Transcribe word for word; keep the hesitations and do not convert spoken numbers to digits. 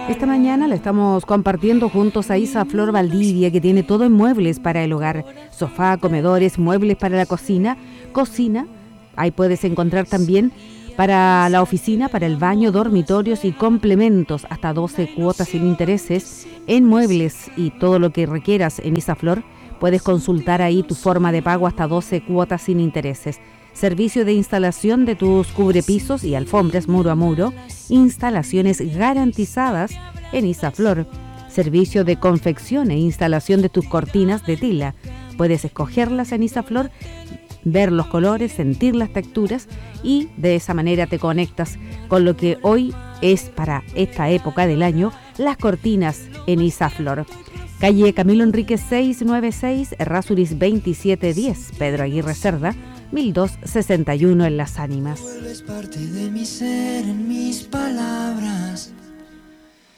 Esta mañana la estamos compartiendo juntos a Isaflor Valdivia, que tiene todo en muebles para el hogar: sofá, comedores, muebles para la cocina, cocina. Ahí puedes encontrar también para la oficina, para el baño, dormitorios y complementos, hasta doce cuotas sin intereses en muebles y todo lo que requieras en Isaflor. Puedes consultar ahí tu forma de pago hasta doce cuotas sin intereses. Servicio de instalación de tus cubrepisos y alfombras muro a muro. Instalaciones garantizadas en Isaflor. Servicio de confección e instalación de tus cortinas de tela. Puedes escogerlas en Isaflor, ver los colores, sentir las texturas y de esa manera te conectas con lo que hoy es para esta época del año, las cortinas en Isaflor. Calle Camilo Enríquez seiscientos noventa y seis, Errázuriz veintisiete diez, Pedro Aguirre Cerda, mil doscientos sesenta y uno en Las Ánimas. Vuelves parte de mi ser en mis palabras.